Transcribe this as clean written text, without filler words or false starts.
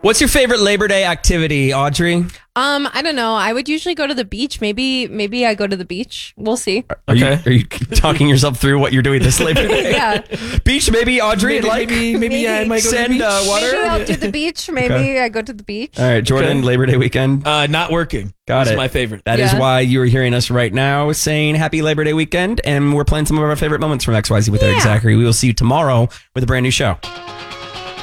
What's your favorite Labor Day activity, Audrey? I don't know. I would usually go to the beach. Maybe I go to the beach. We'll see. Are you talking yourself through what you're doing this Labor Day? Yeah. Beach, maybe, Audrey? Maybe I might go to the send beach. water? Maybe I'll do the beach. Maybe I go to the beach. All right, Jordan, Okay. Labor Day weekend. Not working. Got This it. is my favorite. That is Yeah. why you are hearing us right now saying Happy Labor Day weekend, and we're playing some of our favorite moments from XYZ with Eric Yeah. Zachary. We will see you tomorrow with a brand new show.